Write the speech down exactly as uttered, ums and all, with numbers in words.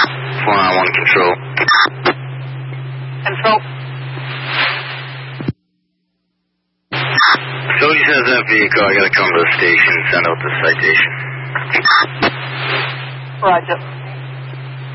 four nine one control. Control. So he says that vehicle, I gotta come to the station, send out the citation. Roger.